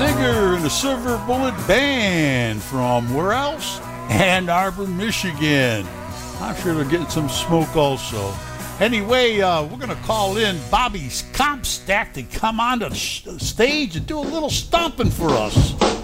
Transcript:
singer in the Silver Bullet Band from where else? Ann Arbor, Michigan. I'm sure they're getting some smoke also. Anyway, we're going to call in Bobby Compstack to come on to the stage and do a little stomping for us.